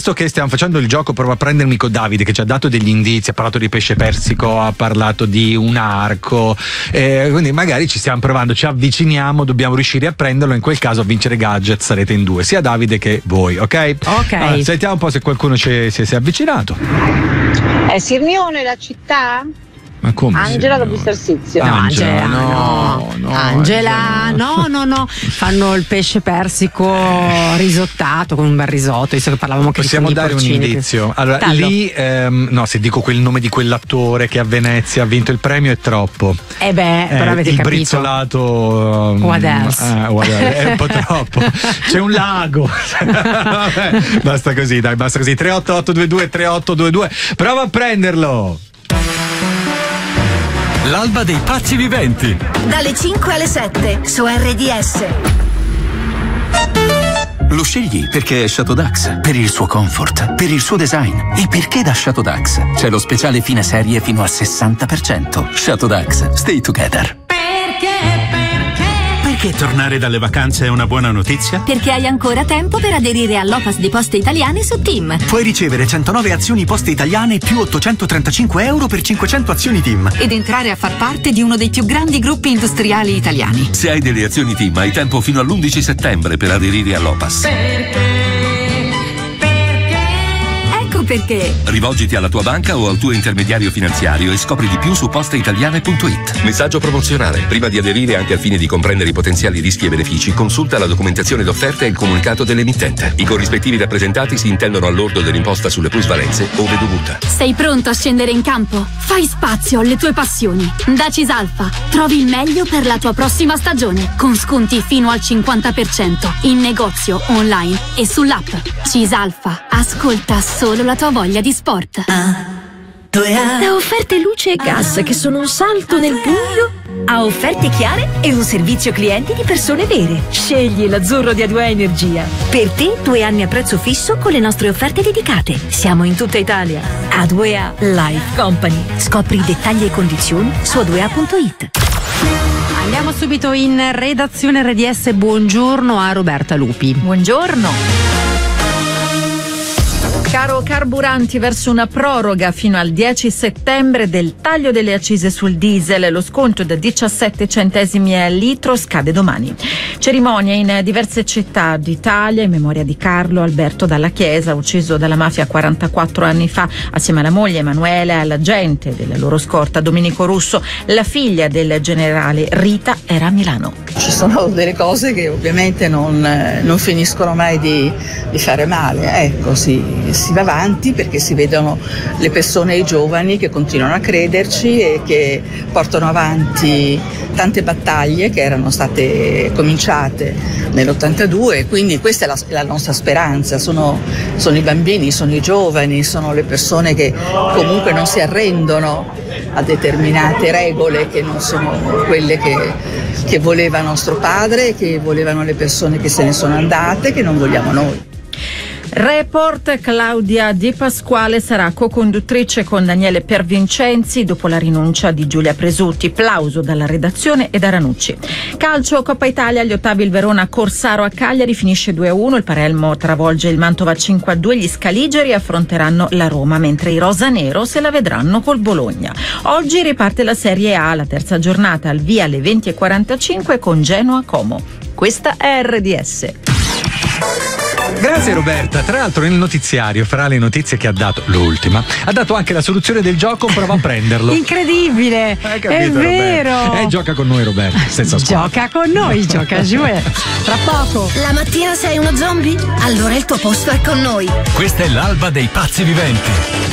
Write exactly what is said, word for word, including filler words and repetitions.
visto che stiamo facendo il gioco prova a prendermi con Davide, che ci ha dato degli indizi, ha parlato di pesce persico, ha parlato di un arco, eh, quindi magari ci stiamo provando, ci avviciniamo, dobbiamo riuscire a prenderlo, in quel caso a vincere gadget sarete in due, sia Davide che voi, ok? Ok. Allora, sentiamo un po' se qualcuno ci, si, si è avvicinato. È Sirmione la città? Ma come? Angela da Sirmione? Bustarsizio. No, Angela, Angela, no, no, Angela, no, no, no. Fanno il pesce persico risottato con un bel risotto, visto che parlavamo anche Possiamo di dare un porcini. indizio? Allora, Dallo. lì, ehm, no, se dico quel nome di quell'attore che a Venezia ha vinto il premio è troppo. Eh beh, però Eh, avete il capito. brizzolato um, What else? eh, what else? È un po' troppo. C'è un lago. Vabbè, basta così, dai, basta così. tre otto otto due due tre otto due due. Prova a prenderlo. L'alba dei pazzi viventi. Dalle cinque alle sette su R D S. Lo scegli perché è Chateau Dax, per il suo comfort, per il suo design e perché da Chateau Dax c'è lo speciale fine serie fino al sessanta per cento. Chateau Dax, stay together. Perché tornare dalle vacanze è una buona notizia? Perché hai ancora tempo per aderire all'O P A S di Poste Italiane su Team. Puoi ricevere centonove azioni Poste Italiane più ottocentotrentacinque euro per cinquecento azioni Team. Ed entrare a far parte di uno dei più grandi gruppi industriali italiani. Se hai delle azioni Team hai tempo fino all'undici settembre per aderire all'O P A S. Ecco perché. Rivolgiti alla tua banca o al tuo intermediario finanziario e scopri di più su posteitaliane punto it. Messaggio promozionale. Prima di aderire, anche al fine di comprendere i potenziali rischi e benefici, consulta la documentazione d'offerta e il comunicato dell'emittente. I corrispettivi rappresentati si intendono al lordo dell'imposta sulle plusvalenze, ove dovuta. Sei pronto a scendere in campo? Fai spazio alle tue passioni. Da Cisalfa trovi il meglio per la tua prossima stagione, con sconti fino al cinquanta per cento in negozio, online e sull'app. Cisalfa, ascolta solo la tua voglia di sport. Da offerte luce e gas che sono un salto nel buio a offerte chiare e un servizio clienti di persone vere. Scegli l'azzurro di A due A Energia. Per te due anni a prezzo fisso con le nostre offerte dedicate. Siamo in tutta Italia. A due A Life Company. Scopri i dettagli e condizioni su a due a punto it. Andiamo subito in redazione R D S. Buongiorno a Roberta Lupi. Buongiorno. Caro carburanti, verso una proroga fino al dieci settembre del taglio delle accise sul diesel. Lo sconto da diciassette centesimi al litro scade domani. Cerimonia in diverse città d'Italia in memoria di Carlo Alberto Dalla Chiesa, ucciso dalla mafia quarantaquattro anni fa, assieme alla moglie Emanuela e all'agente della loro scorta Domenico Russo. La figlia del generale Rita era a Milano. Ci sono delle cose che ovviamente non, non finiscono mai di, di fare male, ecco, si, si va avanti perché si vedono le persone, i giovani che continuano a crederci e che portano avanti tante battaglie che erano state cominciate nell'ottantadue, quindi questa è la, la nostra speranza, sono, sono i bambini, sono i giovani, sono le persone che comunque non si arrendono a determinate regole che non sono quelle che, che voleva nostro padre, che volevano le persone che se ne sono andate, che non vogliamo noi. Report. Claudia Di Pasquale sarà co-conduttrice con Daniele Pervincenzi dopo la rinuncia di Giulia Presutti. Plauso dalla redazione e da Ranucci. Calcio, Coppa Italia, agli ottavi il Verona Corsaro a Cagliari finisce due a uno, il Parelmo travolge il Mantova cinque a due, gli Scaligeri affronteranno la Roma mentre i rosanero se la vedranno col Bologna. Oggi riparte la Serie A, la terza giornata al via alle venti e quarantacinque con Genoa Como. Questa è R D S. Grazie Roberta. Tra l'altro nel notiziario, fra le notizie che ha dato, l'ultima, ha dato anche la soluzione del gioco, prova a prenderlo. Incredibile, Hai capito, è vero. Roberta? Eh, gioca con noi Roberta, senza squadra. Gioca con noi, gioca giù. Tra poco. La mattina sei uno zombie? Allora il tuo posto è con noi. Questa è l'alba dei pazzi viventi.